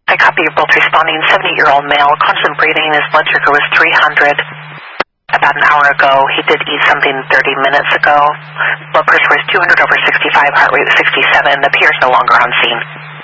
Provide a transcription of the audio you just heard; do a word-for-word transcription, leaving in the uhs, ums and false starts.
I copy you both responding. seventy-year-old male, constant breathing. His blood sugar was three hundred about an hour ago. He did eat something thirty minutes ago. Blood pressure was two hundred over sixty-five, heart rate was sixty-seven. The P R is no longer on scene.